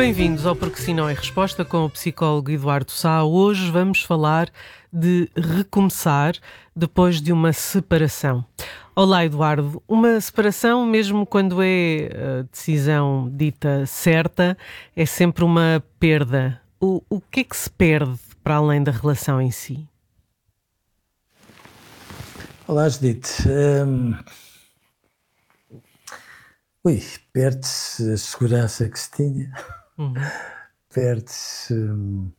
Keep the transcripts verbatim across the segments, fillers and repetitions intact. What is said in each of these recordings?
Bem-vindos ao Porque Sim Não é Resposta com o psicólogo Eduardo Sá. Hoje vamos falar de recomeçar depois de uma separação. Olá, Eduardo. Uma separação, mesmo quando é a decisão dita certa, é sempre uma perda. O, o que é que se perde para além da relação em si? Olá, Judite. Hum, ui, perde-se a segurança que se tinha, Uhum. perde-se, hum,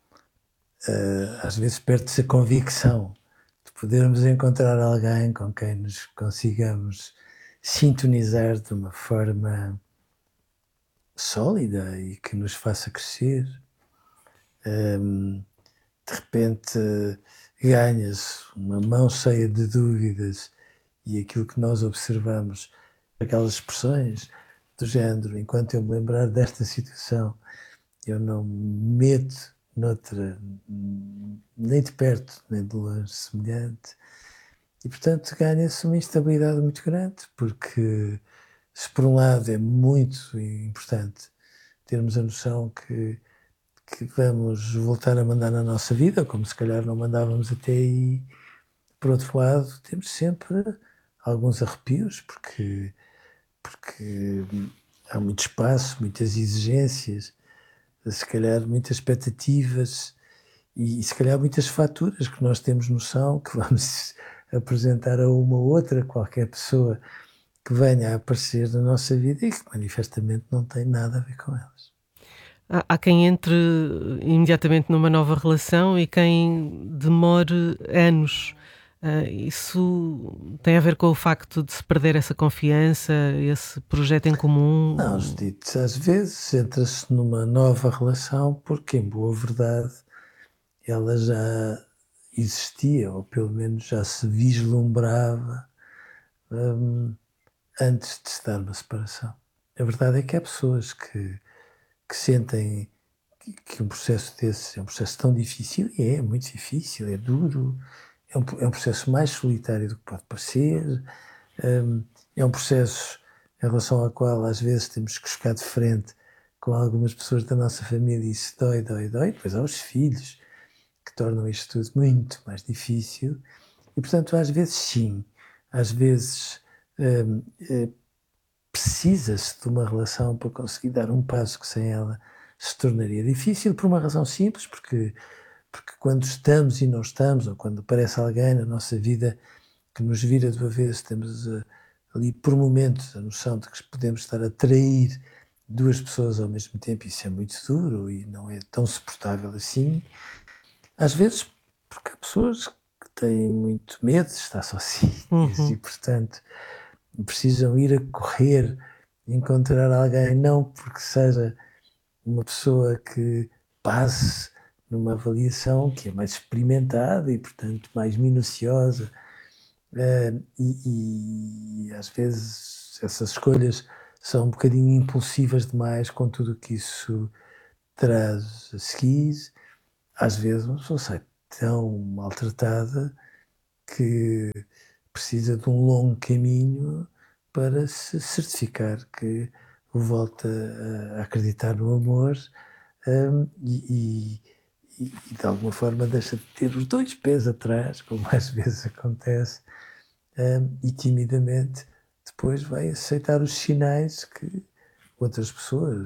eh, às vezes perde-se a convicção de podermos encontrar alguém com quem nos consigamos sintonizar de uma forma sólida e que nos faça crescer. Hum, de repente ganha-se uma mão cheia de dúvidas e aquilo que nós observamos, aquelas expressões do género, enquanto eu me lembrar desta situação, eu não me meto noutra, nem de perto, nem de longe, semelhante. E, portanto, ganha-se uma instabilidade muito grande, porque se por um lado é muito importante termos a noção que, que vamos voltar a mandar na nossa vida, como se calhar não mandávamos até aí, por outro lado, temos sempre alguns arrepios, porque porque há muito espaço, muitas exigências, se calhar muitas expectativas e, se calhar muitas faturas que nós temos noção que vamos apresentar a uma ou outra, qualquer pessoa que venha a aparecer na nossa vida e que manifestamente não tem nada a ver com elas. Há, há quem entre imediatamente numa nova relação e quem demore anos. Ah, isso tem a ver com o facto de se perder essa confiança, esse projeto em Não, comum? Judite, às vezes entra-se numa nova relação porque, em boa verdade, ela já existia, ou pelo menos já se vislumbrava hum, antes de estar numa separação. A verdade é que há pessoas que, que sentem que, que um processo desse é um processo tão difícil, e é, é muito difícil, é duro, é um, é um processo mais solitário do que pode parecer, hum, é um processo em relação ao qual às vezes temos que chocar de frente com algumas pessoas da nossa família e isso dói, dói, dói. Depois há os filhos que tornam isto tudo muito mais difícil e, portanto, às vezes sim, às vezes hum, eh, precisa-se de uma relação para conseguir dar um passo que sem ela se tornaria difícil, por uma razão simples, porque, porque quando estamos e não estamos, ou quando aparece alguém na nossa vida que nos vira de uma vez, temos uh, ali por momentos a noção de que podemos estar a trair duas pessoas ao mesmo tempo, isso é muito duro e não é tão suportável assim. Às vezes, porque há pessoas que têm muito medo de estar sozinhas e, Uhum. portanto, precisam ir a correr, encontrar alguém, não porque seja uma pessoa que passe numa avaliação que é mais experimentada e, portanto, mais minuciosa. Uh, e, e às vezes essas escolhas são um bocadinho impulsivas demais com tudo o que isso traz a seguir. Às vezes uma pessoa sai tão maltratada que precisa de um longo caminho para se certificar que volta a acreditar no amor, um, e, e, e de alguma forma deixa de ter os dois pés atrás, como às vezes acontece, um, e timidamente depois vai aceitar os sinais que outras pessoas